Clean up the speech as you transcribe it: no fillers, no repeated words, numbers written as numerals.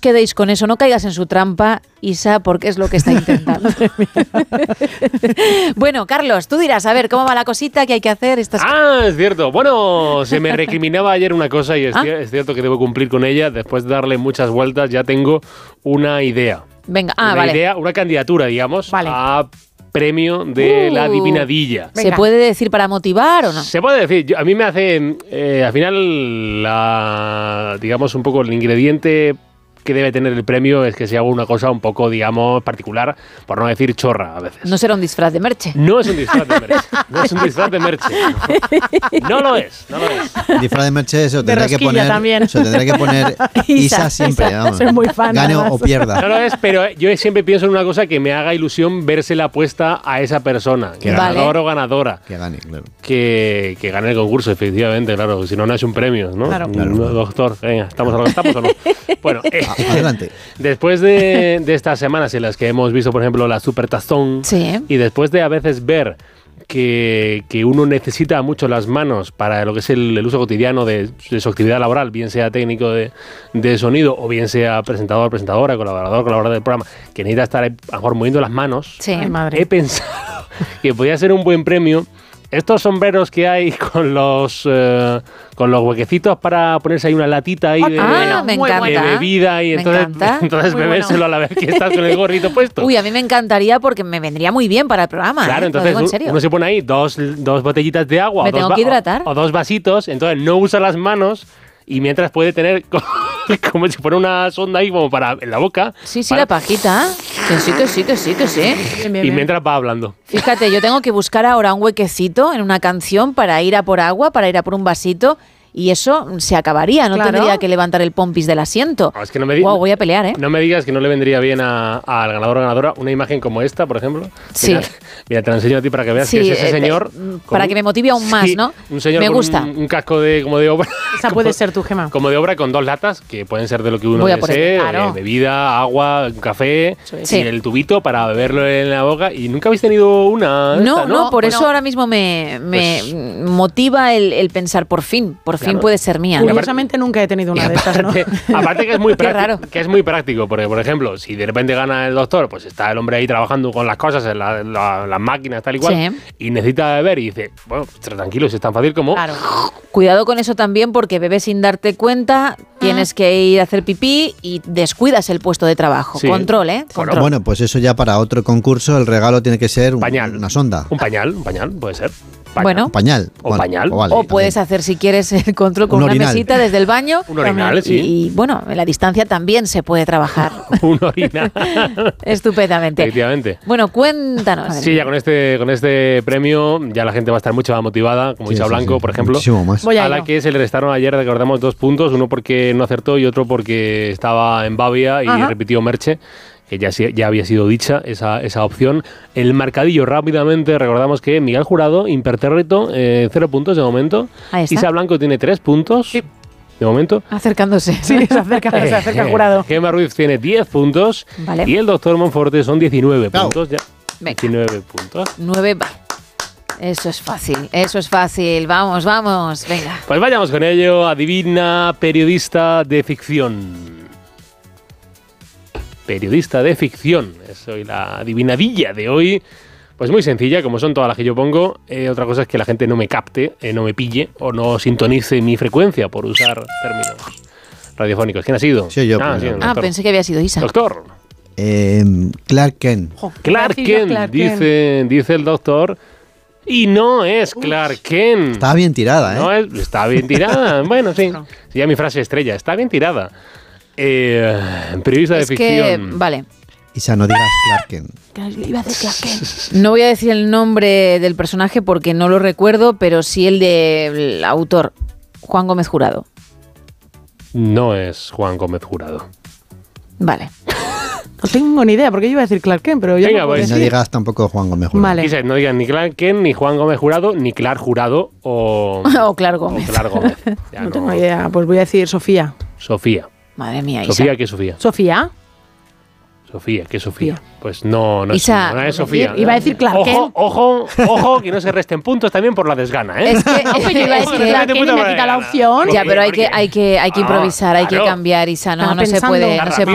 quedéis con eso, no caigas en su trampa, Isa, porque es lo que está intentando. Bueno, Carlos, tú dirás, a ver, ¿cómo va la cosita que hay que hacer? Es cierto. Bueno, se me recriminaba ayer una cosa y es cierto que debo cumplir con ella. Después de darle muchas vueltas, ya tengo una idea. Venga, una idea, una candidatura, digamos, a premio de la adivinadilla. ¿Se puede decir para motivar o no? Se puede decir. A mí me hace, al final, digamos, un poco el ingrediente que debe tener el premio es que sea una cosa un poco, digamos, particular, por no decir chorra a veces. ¿No será un disfraz de Merche? No es un disfraz de Merche. No es un disfraz de Merche. No lo es. Disfraz de Merche, eso tendrá que poner. También. Eso tendrá que poner Isa siempre. Isa, soy muy fan. Gane o pierda. No lo es, pero yo siempre pienso en una cosa que me haga ilusión vérsela puesta a esa persona. Ganador o ganadora. Que gane, claro. Que gane el concurso, efectivamente, claro. Si no, no es un premio, ¿no? Claro. Doctor, venga, ¿estamos a lo que estamos o no? Bueno, adelante. Después de estas semanas en las que hemos visto, por ejemplo, la Supertazón, y después de a veces ver que uno necesita mucho las manos para lo que es el uso cotidiano de su actividad laboral, bien sea técnico de sonido o bien sea presentador, presentadora, colaborador del programa, que necesita estar a lo mejor moviendo las manos, he pensado que podía ser un buen premio estos sombreros que hay con los huequecitos para ponerse ahí una latita ahí de bebida y entonces bebérselo a la vez que estás con el gorrito puesto. Uy, a mí me encantaría porque me vendría muy bien para el programa. Claro, entonces uno se pone ahí dos botellitas de agua tengo que hidratar. O dos vasitos, entonces no usa las manos y mientras puede tener como si fuera una sonda ahí como para en la boca. Sí, la pajita. Que sí. Y mientras va hablando. Fíjate, yo tengo que buscar ahora un huequecito en una canción para ir a por agua, para ir a por un vasito. Y eso se acabaría, no tendría que levantar el pompis del asiento. No, es que voy a pelear, ¿eh? No me digas que no le vendría bien al ganador o ganadora una imagen como esta, por ejemplo. Sí. Mira, te la enseño a ti para que veas que es ese señor. Para que me motive aún más, ¿no? Un señor me con gusta. Un casco como de obra. Esa puede ser tu, Gemma. Como de obra con dos latas, que pueden ser de lo que uno desee. Bebida, agua, un café, y el tubito para beberlo en la boca. ¿Y nunca habéis tenido una? No, por eso ahora mismo me motiva el pensar por fin puede ser mía. Curiosamente nunca he tenido una de estas, ¿no? Aparte que es muy práctico, que es muy práctico, porque por ejemplo, si de repente gana el doctor, pues está el hombre ahí trabajando con las cosas, en las máquinas, tal y cual, y necesita beber y dice, bueno, tranquilo, si es tan fácil como... Claro. Cuidado con eso también, porque bebes sin darte cuenta, tienes que ir a hacer pipí y descuidas el puesto de trabajo. Sí. Control, ¿eh? Control. Bueno, pues eso ya para otro concurso, el regalo tiene que ser una sonda. Un pañal, puede ser. Bueno, pañal. O puedes hacer, si quieres, el control con una mesita desde el baño. Un orinal, sí. Y bueno, en la distancia también se puede trabajar. Un orinal. Estupendamente. Efectivamente. Bueno, cuéntanos. Sí, ya con este premio ya la gente va a estar mucho más motivada, como Isa Blanco, por ejemplo. Muchísimo más. A la que se le restaron ayer, recordamos, 2 puntos. Uno porque no acertó y otro porque estaba en Bavia y repitió Merche, que ya había sido dicha esa opción. El marcadillo rápidamente, recordamos que Miguel Jurado, impertérrito, 0 puntos de momento. Isa Blanco tiene 3 puntos. Sí. De momento. Acercándose. Sí, se acerca el Jurado. Gemma Ruiz tiene 10 puntos. Vale. Y el doctor Monforte son 19 puntos. Ya. Venga. 19 puntos. 9. Eso es fácil. Vamos, venga. Pues vayamos con ello. Adivina, periodista de ficción. Periodista de ficción. Es hoy la adivinadilla de hoy. Pues muy sencilla, como son todas las que yo pongo. Otra cosa es que la gente no me capte, no me pille o no sintonice mi frecuencia por usar términos radiofónicos. ¿Quién ha sido? Sí, yo. Pensé que había sido Isa. Doctor. Clark Kent. Clark Kent, dice el doctor. Y no es Clark Kent. Estaba bien tirada, ¿eh? No está bien tirada. Bueno, sí. Sí, ya mi frase estrella. Está bien tirada. Periodista de ficción. Vale. Isa, no digas Clark Kent. Iba a decir Clark Kent. No voy a decir el nombre del personaje porque no lo recuerdo, pero sí el del autor, Juan Gómez Jurado. No es Juan Gómez Jurado. Vale. No tengo ni idea, porque yo iba a decir Clark Kent, pero ya no digas tampoco Juan Gómez Jurado. Vale. Quizás no digan ni Clark Kent, ni Juan Gómez Jurado, ni Clark Jurado o Clark Gómez. No tengo idea, pues voy a decir Sofía. Madre mía, Isa. ¿Sofía qué es Sofía? ¿Sofía? ¿Qué es Sofía? Pues no Isa, no es Sofía. Iba a decir Clark Kent. Ojo, que no se resten puntos también por la desgana, ¿eh? Es que yo iba a decir Clark Kent y me quita la opción. Ya, pero hay que improvisar, hay que cambiar, Isa. No se puede